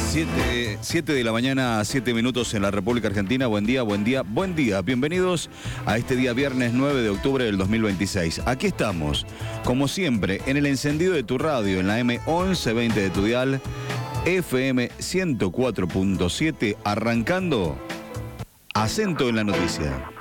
7 de la mañana, 7 minutos en la República Argentina. Buen día, buen día, buen día. Bienvenidos a este día viernes 9 de octubre del 2026. Aquí estamos, como siempre, en el encendido de tu radio, en la M1120 de tu dial, FM 104.7, arrancando Acento en la Noticia.